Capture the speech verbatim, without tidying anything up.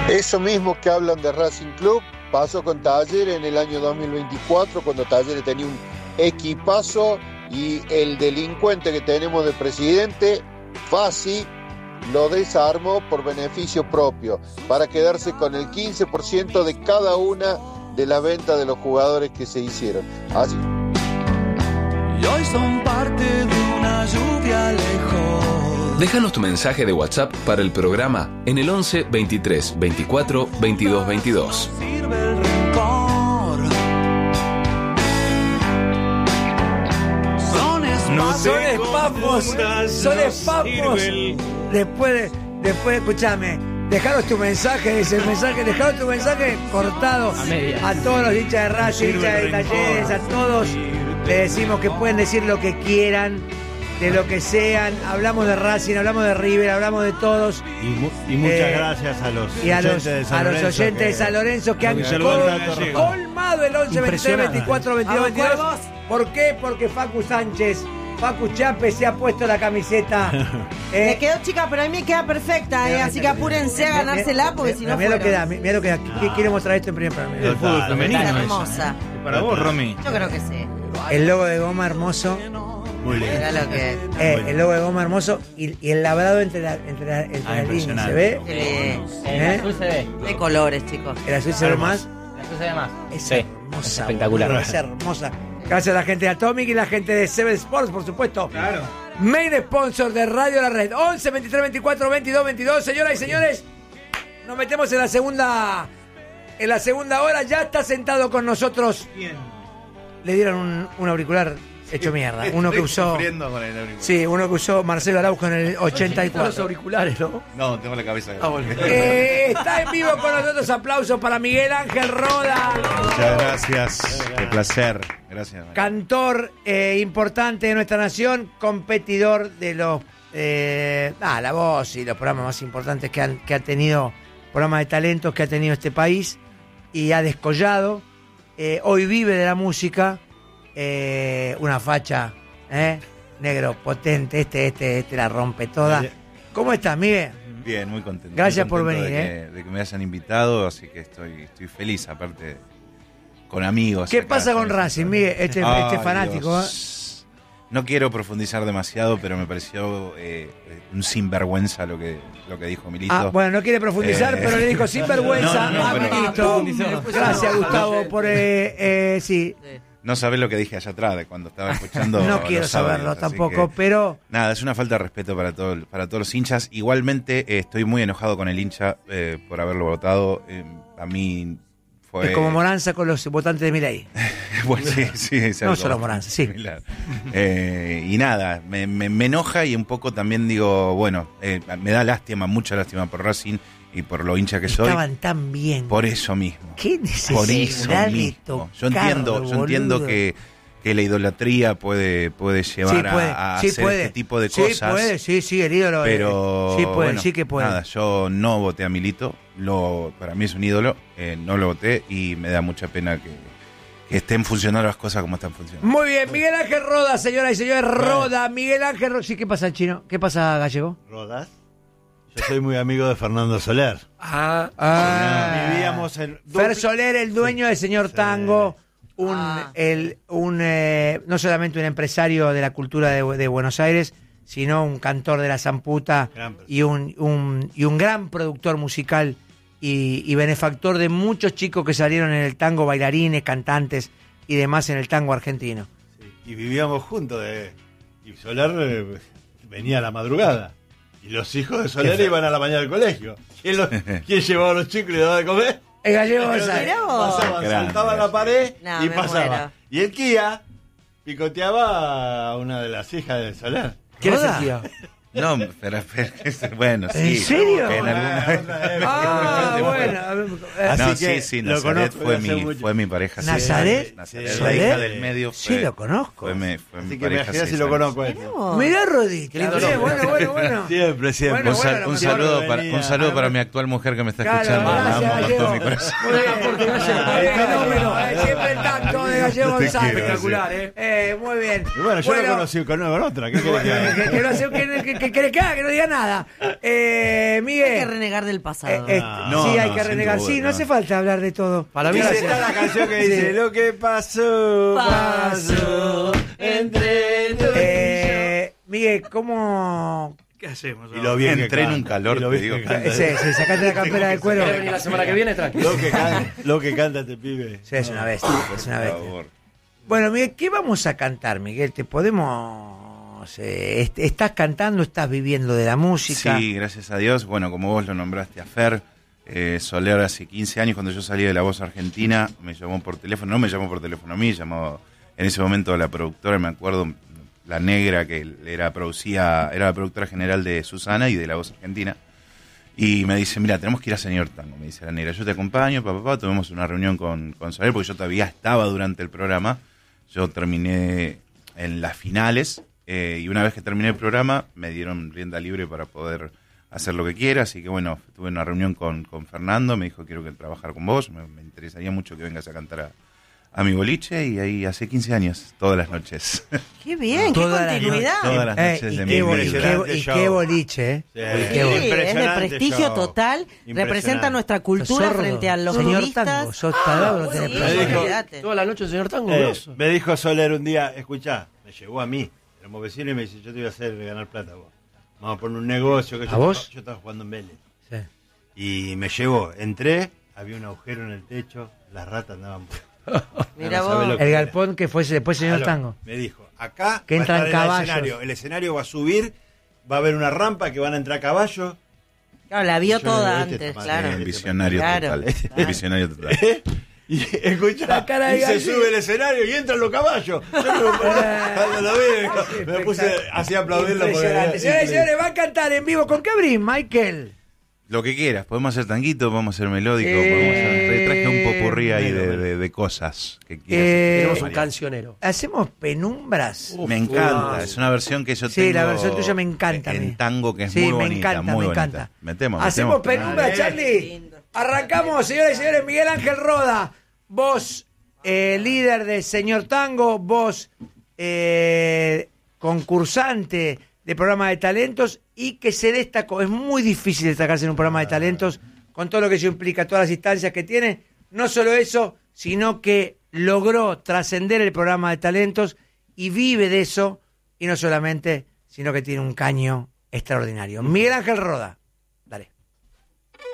Eso mismo que hablan de Racing Club pasó con Talleres en el año dos mil veinticuatro, cuando Talleres tenía un equipazo y el delincuente que tenemos de presidente, Fassi, lo desarmó por beneficio propio, para quedarse con el quince por ciento de cada una de la venta de los jugadores que se hicieron. Así. Y hoy son parte de una lluvia lejos. Déjanos tu mensaje de WhatsApp para el programa en el once veintitrés veinticuatro veintidós veintidós. Sirve el rencor. Son No espacios. son espapos, son espapos. Después de, después, escúchame, dejaros tu mensaje, ese mensaje, dejaros tu mensaje cortado a, a todos los hinchas de Racing, hinchas de Talleres, a todos. Le decimos que pueden decir lo que quieran, de lo que sean. Hablamos de Racing, hablamos de River, hablamos de todos. Y, mu- y muchas Eh, gracias a los Y a los, oyentes de San a los Lorenzo oyentes de que- San Lorenzo que han que col- saludan a Torre. colmado el once, veintitrés, veinticuatro, veintidós, Vamos, veintidós. cuervos. ¿Por qué? Porque Facu Sánchez, Facu Chape se ha puesto la camiseta. eh, Me quedó chica, pero a mí me queda perfecta, eh, así que apúrense a ganársela porque si no Mira lo que da, fueron. mira lo que da. Qu- Quiere mostrar esto en primer plano. El fútbol femenino Está eso. hermosa. Para vos, Romy. Yo creo que sí. El logo de goma hermoso. Muy bien. Era lo que... eh, el logo de goma hermoso y, y el labrado entre la, entre la, entre Ah, las líneas. impresionante. ¿Se ve? Eh, ¿Eh? El azul se ve. de colores, chicos. El azul se ve más. El azul se ve más. Es Sí, hermosa. es espectacular. boludo, Es hermosa. Gracias a la gente de Atomic y la gente de Seven Sports, por supuesto. Claro. Main sponsor de Radio La Red. once, veintitrés, veinticuatro, veintidós, veintidós. Señoras y señores, nos metemos en la segunda. En la segunda hora. Ya está sentado con nosotros. Le dieron un, un auricular hecho mierda. Uno que usó. Sufriendo con el auricular. Sí, uno que usó Marcelo Araujo en el ochenta y Los cuatro. auriculares, ¿no? No, tengo la cabeza. Eh, está en vivo con nosotros. Aplausos para Miguel Ángel Roda. Muchas gracias. Qué placer. Gracias. Cantor eh, importante de nuestra nación, competidor de los eh, ah, La Voz y los programas más importantes que, han, que ha tenido, programas de talentos que ha tenido este país y ha descollado. Eh, hoy vive de la música, eh, una facha, ¿eh? Negro, potente, este, este, este la rompe toda. ¿Cómo estás, Miguel? Bien, muy contento. Gracias Muy por contento venir, de ¿eh? que, de que me hayan invitado, así que estoy, estoy feliz, aparte con amigos. ¿Qué acá, pasa con ¿sabes? Racing, Miguel? Este, Ay, este fanático, ¿eh? Dios. No quiero profundizar demasiado, pero me pareció eh, un sinvergüenza lo que, lo que dijo Milito. Ah, bueno, no quiere profundizar, Eh, pero le dijo sinvergüenza no, no, no, a pero- Milito. Profundizó. Gracias, Gustavo, por eh, eh, sí. No sabés lo que dije allá atrás, de cuando estaba escuchando. No los quiero audios, saberlo así tampoco, que, pero nada, es una falta de respeto para, todo, para todos los hinchas. Igualmente, eh, estoy muy enojado con el hincha eh, por haberlo votado. Eh, a mí fue. es como Moranza con los votantes de Milei. Bueno, sí, sí, es No algo solo Moranza, sí. similar. Eh, y nada, me, me, me enoja y un poco también digo, bueno, eh, me da lástima, mucha lástima por Racing y por lo hincha que soy. Estaban tan bien. Por eso mismo. ¿Qué Por necesidad eso de mismo. tocar, Yo entiendo, yo entiendo boludo? que, que la idolatría puede, puede llevar Sí, puede, a, a sí, hacer puede. este tipo de Sí, cosas. puede, sí, sí, el ídolo. eh, Pero sí puede, bueno, sí que puede. Nada, yo no voté a Milito, lo, para mí es un ídolo, eh, no lo voté y me da mucha pena que, que estén funcionando las cosas como están funcionando. Muy bien, Miguel Ángel Roda, señoras y señores, Roda, Miguel Ángel Roda. Sí, ¿qué pasa, Chino? ¿Qué pasa, Gallego? ¿Rodas? Yo soy muy amigo de Fernando Soler. Ah, ah. Vivíamos en... Fer Soler, el dueño del señor Sí. Tango, un, Ah. el, un eh, no solamente un empresario de la cultura de, de Buenos Aires, sino un cantor de la zamputa Gran persona. y un, un, y un gran productor musical y, y benefactor de muchos chicos que salieron en el tango, bailarines, cantantes y demás en el tango argentino. Sí, y vivíamos juntos. De, y Soler eh, venía a la madrugada. Y los hijos de Soler iban a la mañana al colegio. ¿Quién, lo- ¿quién llevaba los chicos y le daba de comer? El Gallego González. Mirá vos. Pasaban, Grande, saltaban la pared No, y me pasaba. muero. Y el Kia picoteaba a una de las hijas de Soler. ¿Quién es el ¿Roda? Ah, tío? No, pero, pero bueno, ¿En sí. serio? En algún- Ah, bueno. a ver, eh, Así no, que sí, sí, lo Nazaret conozco fue de hace mi, mucho. fue mi pareja. sí. ¿Nazaret? Nazaret, Sí. la hija ¿Soler? del medio. Fue, Sí, lo conozco. Fue mi, fue mi Así que me pareja. imaginé si seis lo años. conozco. a él. Mirá vos. Mirá, Rodita. lindo Bien, nombre. bueno, bueno, bueno. Siempre, siempre. Bueno, Un, sal- bueno, un lo saludo mejor para, venía. un saludo para mi actual mujer que me está Claro, escuchando. La gracias, amo con todo mi Gallego. corazón. Muy bien, porque Gallego, muy bien, fenómeno, eh, siempre el tacto de Gallego Te González. quiero, Espectacular, ¿eh? Eh, muy bien. Y bueno, yo lo conocí con, con otra. ¿Qué querés que haga? Que, que, no sé, que, que, que, que le caga, que no diga nada. Eh, Hay que Miguel. renegar del pasado. Eh, eh, No, sí, hay no, que sin renegar. duda, Sí, no no. hace falta hablar de todo. Para mí Dice, sí. está la canción que dice, Sí. lo que pasó, pasó entre tú Eh, Miguel, ¿cómo...? ¿Qué hacemos? y lo bien que Entré en canta, un calor, y lo te bien digo. que canta. Sí, sí, sacate la campera de cuero. ¿Querés venir la semana que viene? Tranquilo. Lo que canta, lo que canta este pibe. Sí, es una bestia, es una Por bestia. favor. Bueno, Miguel, ¿qué vamos a cantar, Miguel? ¿Te podemos...? eh, est- ¿Estás cantando, estás viviendo de la música? Sí, gracias a Dios. Bueno, como vos lo nombraste a Fer, eh, Soler hace quince años, cuando yo salí de La Voz Argentina, me llamó por teléfono, no me llamó por teléfono a mí, llamó en ese momento a la productora, me acuerdo, la negra que era producía, era la productora general de Susana y de La Voz Argentina. Y me dice, mira, tenemos que ir a Señor Tango, me dice la negra, yo te acompaño, papá, papá, tuvimos una reunión con, con Soler, porque yo todavía estaba durante el programa, yo terminé en las finales, eh, y una vez que terminé el programa, me dieron rienda libre para poder hacer lo que quiera, así que bueno, tuve una reunión con, con Fernando, me dijo, quiero que trabajar con vos, me, me interesaría mucho que vengas a cantar a, a mi boliche, y ahí hace quince años, todas las noches. Qué bien, qué Toda la continuidad. Todas las Eh, noches y, de qué mi boli- vida. qué bo- y Impresionante qué show. boliche, ¿eh? Sí, Y Sí, qué boli- es de Impresionante prestigio show. total, Impresionante. representa nuestra cultura Sordo. frente a los Señor turistas. Tango, sos tarado, no tenés sí, problema. Me dijo- olvídate. Toda la noche el señor Tango, Eh, grosso. me dijo Soler un día, escuchá, me llegó a mí, éramos vecinos y me dice, yo te voy a hacer ganar plata a vos. Vamos a poner un negocio. Que ¿A yo, vos? Yo estaba jugando en Vélez. Sí. Y me llevó, entré, había un agujero en el techo, las ratas andaban... Mira no sabe vos. lo que El era. galpón que fuese después Señor Aló, Tango. Me dijo, acá Que va a entran estar el caballos. escenario, el escenario va a subir, va a haber una rampa que van a entrar caballos. Claro, la vio Yo no toda veo este antes, tamaño. claro. Un visionario Claro. total. Claro. Visionario total. Y escucha, La cara de y se Galli. sube el escenario y entran los caballos. Yo me- cuando lo vi, me puse así a aplaudirlo. Impresionante. porque- Señores y señores, va a cantar en vivo. ¿Con qué abrís, Michael? Lo que quieras, podemos hacer tanguito, podemos hacer melódico, Eh, podemos hacer... Traje un popurrí ahí de, de- de cosas que quieras. Eh, Tenemos un cancionero. ¿Hacemos penumbras? Me encanta, es una versión que yo Sí, tengo la versión tuya me encanta. a mí. en tango, que es Sí, muy me bonita, encanta, muy me bonita. encanta. Metemos, Hacemos metemos. penumbra, Charlie. Arrancamos, señores y señores. Miguel Ángel Roda, vos, eh, líder de Señor Tango, vos, eh, concursante de programa de talentos y que se destacó. Es muy difícil destacarse en un programa de talentos con todo lo que eso implica, todas las instancias que tiene. No solo eso, sino que logró trascender el programa de talentos y vive de eso, y no solamente, sino que tiene un caño extraordinario. Miguel Ángel Roda.